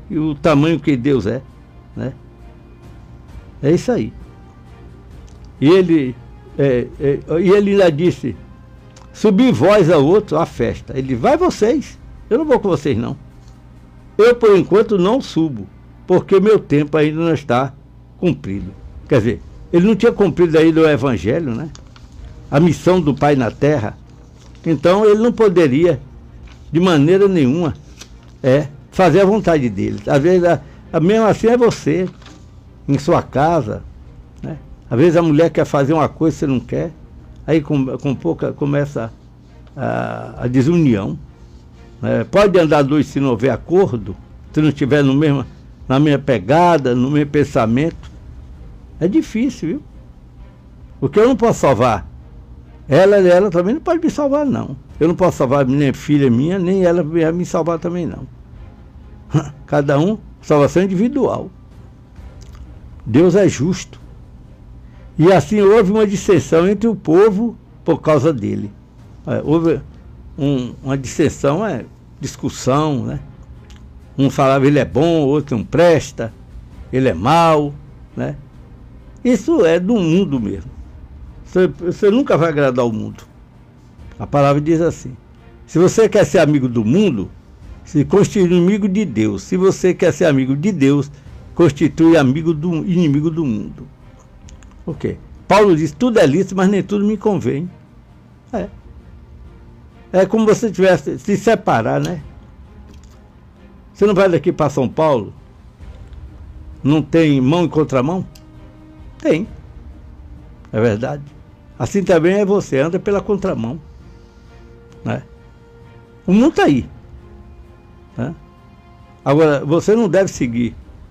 e o tamanho que Deus é, né? É isso aí. E ele ainda disse: subi vós a outro à festa. Ele disse: vai vocês, eu não vou com vocês não. Eu por enquanto não subo, porque meu tempo ainda não está cumprido. Quer dizer, ele não tinha cumprido ainda o evangelho, né? A missão do Pai na terra. Então ele não poderia de maneira nenhuma fazer a vontade dele. Às vezes, mesmo assim é você, em sua casa, né? Às vezes a mulher quer fazer uma coisa que você não quer, aí com pouca começa a desunião, né? Pode andar dois se não houver acordo, se não estiver na mesma pegada, no mesmo pensamento. É difícil, viu? Porque eu não posso salvar. Ela também não pode me salvar, não. Eu não posso salvar nem filha minha, nem ela vai me salvar também, não. Cada um, salvação individual. Deus é justo. E assim houve uma dissensão entre o povo por causa dele. Houve uma dissensão, discussão, né? Um falava ele é bom, outro não presta, ele é mau, né? Isso é do mundo mesmo. Você nunca vai agradar o mundo. A palavra diz assim: se você quer ser amigo do mundo, se constitui inimigo de Deus. Se você quer ser amigo de Deus, constitui inimigo do mundo. Por quê? Paulo diz: tudo é lícito, mas nem tudo me convém. É como você tivesse se separar, né? Você não vai daqui para São Paulo? Não tem mão e contramão? Tem. É verdade. Assim também é você, anda pela contramão, né? O mundo está aí, né? Agora, você não deve seguir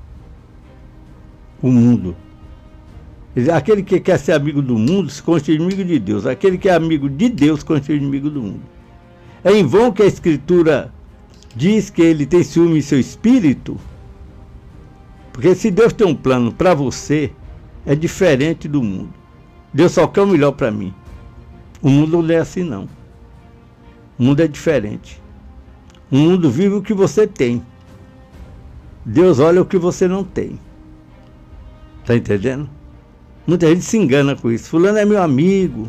o mundo. Aquele que quer ser amigo do mundo se constitui inimigo de Deus. Aquele que é amigo de Deus se constitui inimigo do mundo. É em vão que a Escritura diz que ele tem ciúme em seu espírito, porque se Deus tem um plano para você, é diferente do mundo. Deus só quer o melhor para mim. O mundo não é assim, não. O mundo é diferente. O mundo vive o que você tem. Deus olha o que você não tem. Está entendendo? Muita gente se engana com isso. Fulano é meu amigo.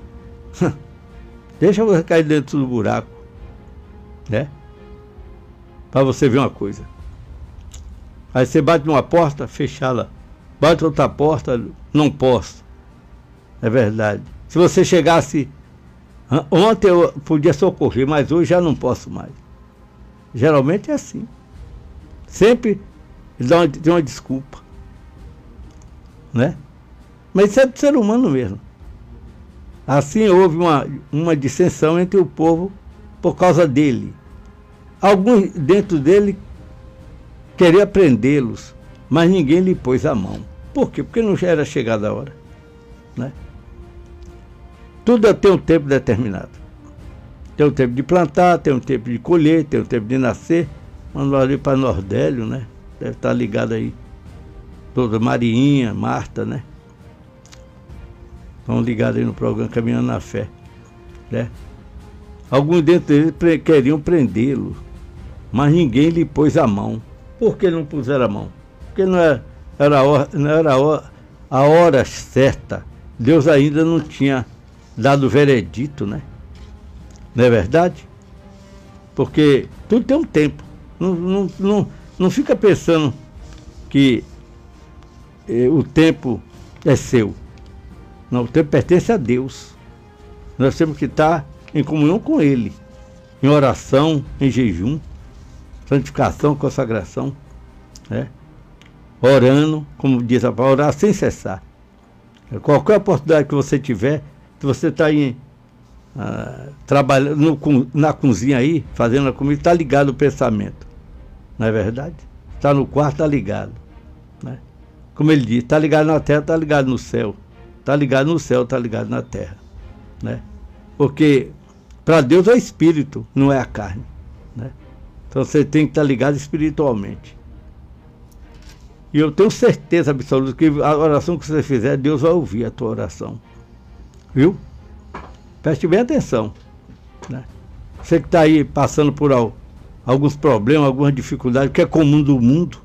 Deixa você cair dentro do buraco, né? Para você ver uma coisa. Aí você bate numa porta, fechá-la. Bate outra porta, não posso. É verdade. Se você chegasse... Ontem eu podia socorrer, mas hoje já não posso mais. Geralmente é assim. Sempre tem uma desculpa, né? Mas isso é do ser humano mesmo. Assim houve uma dissensão entre o povo por causa dele. Alguns dentro dele queriam prendê-los, mas ninguém lhe pôs a mão. Por quê? Porque não já era chegada a hora, né? Tudo tem um tempo determinado. Tem um tempo de plantar, tem um tempo de colher, tem um tempo de nascer. Mandou ali para Nordélio, né? Deve estar ligado aí. Toda Mariinha, Marta, né? Estão ligados aí no programa Caminhando na Fé, né? Alguns dentro deles queriam prendê-lo, mas ninguém lhe pôs a mão. Por que não puseram a mão? Porque não era a hora certa. Deus ainda não tinha dado o veredito, né? Não é verdade? Porque tudo tem um tempo. Não fica pensando que o tempo é seu. Não, o tempo pertence a Deus. Nós temos que estar em comunhão com Ele, em oração, em jejum, santificação, consagração, né? Orando, como diz a palavra, orar sem cessar. Qualquer oportunidade que você tiver, se você está trabalhando na cozinha aí, fazendo a comida, está ligado o pensamento. Não é verdade? Está no quarto, está ligado, né? Como ele diz, está ligado na terra, está ligado no céu. Está ligado no céu, está ligado na terra, né? Porque para Deus é espírito, não é a carne, né? Então você tem que estar ligado espiritualmente. E eu tenho certeza absoluta que a oração que você fizer, Deus vai ouvir a tua oração. Viu? Preste bem atenção, né? Você que está aí passando por alguns problemas, algumas dificuldades, que é comum do mundo,